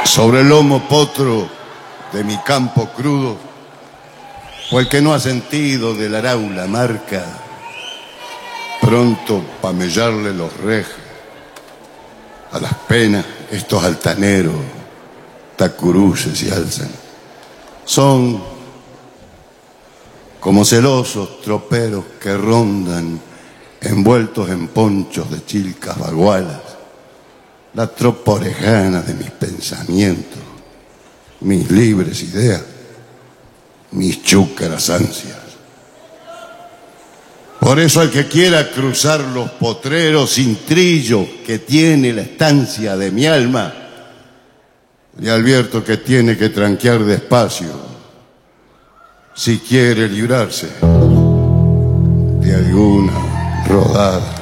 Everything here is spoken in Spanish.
Sobre el lomo potro de mi campo crudo, o el que no ha sentido del arau la marca, pronto pa' mellarle los rejes a las penas, estos altaneros tacuruces y alzan. Son como celosos troperos que rondan envueltos en ponchos de chilcas bagualas, la tropa orejana de mis pensamientos, mis libres ideas, mis chúcaras ansias. Por eso al que quiera cruzar los potreros sin trillo que tiene la estancia de mi alma, le advierto que tiene que tranquear despacio si quiere librarse de alguna rodada.